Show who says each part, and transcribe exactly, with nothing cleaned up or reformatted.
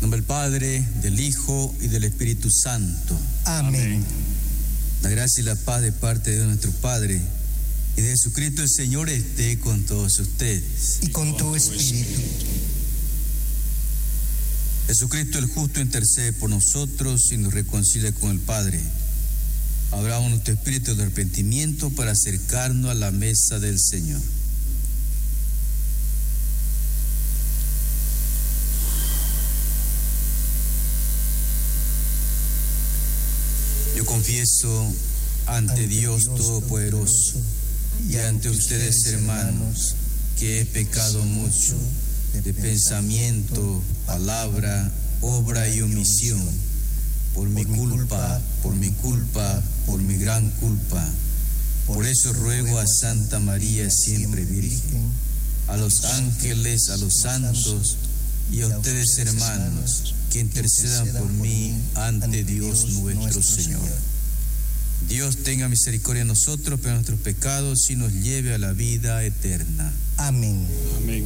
Speaker 1: nombre del Padre, del Hijo y del Espíritu Santo.
Speaker 2: Amén.
Speaker 1: La gracia y la paz de parte de nuestro Padre y de Jesucristo el Señor esté con todos ustedes.
Speaker 2: Y con tu espíritu.
Speaker 1: Jesucristo el justo intercede por nosotros y nos reconcilia con el Padre. Abramos nuestro espíritu de arrepentimiento para acercarnos a la mesa del Señor. Yo confieso ante Dios Todopoderoso y ante ustedes, hermanos, que he pecado mucho de pensamiento, palabra, obra y omisión, por mi culpa, por mi culpa, por mi gran culpa. Por eso ruego a Santa María siempre Virgen, a los ángeles, a los santos y a ustedes, hermanos, que intercedan por mí ante Dios nuestro Señor. Dios tenga misericordia de nosotros, pero nuestros pecados y nos lleve a la vida eterna.
Speaker 2: Amén.
Speaker 3: Amén.